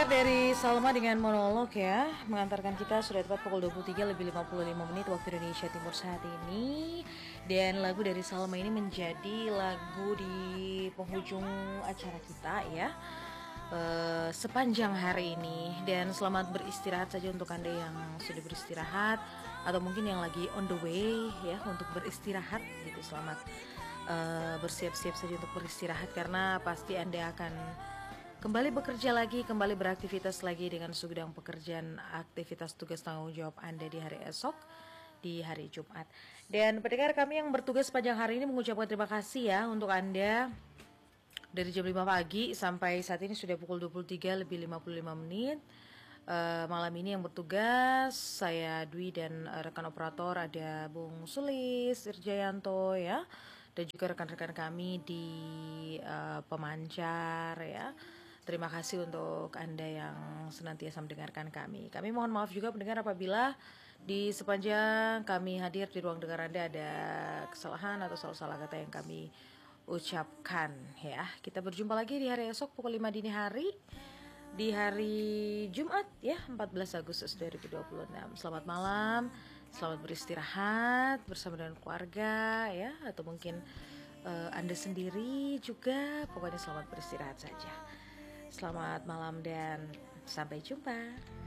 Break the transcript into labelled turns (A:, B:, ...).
A: dari Salma dengan monolog ya, mengantarkan kita sudah tepat pukul 23 lebih 55 menit waktu Indonesia Timur saat ini. Dan lagu dari Salma ini menjadi lagu di penghujung acara kita ya, sepanjang hari ini. Dan selamat beristirahat saja untuk Anda yang sudah beristirahat, atau mungkin yang lagi on the way ya untuk beristirahat gitu. Selamat bersiap-siap saja untuk beristirahat, karena pasti Anda akan kembali bekerja lagi, kembali beraktivitas lagi dengan segudang pekerjaan, aktivitas tugas tanggung jawab Anda di hari esok, di hari Jumat. Dan pendengar kami yang bertugas sepanjang hari ini mengucapkan terima kasih ya untuk Anda. Dari jam 5 pagi sampai saat ini sudah pukul 23 lebih 55 menit. Malam ini yang bertugas saya Dwi dan rekan operator ada Bung Sulis Irjayanto ya, dan juga rekan-rekan kami di pemancar ya. Terima kasih untuk Anda yang senantiasa mendengarkan kami. Kami mohon maaf juga pendengar apabila di sepanjang kami hadir di ruang dengar Anda ada kesalahan atau salah-salah kata yang kami ucapkan ya. Kita berjumpa lagi di hari esok pukul 5 dini hari, di hari Jumat ya, 14 Agustus 2026. Selamat malam, selamat beristirahat bersama dengan keluarga ya, atau mungkin Anda sendiri juga. Pokoknya selamat beristirahat saja. Selamat malam dan sampai jumpa.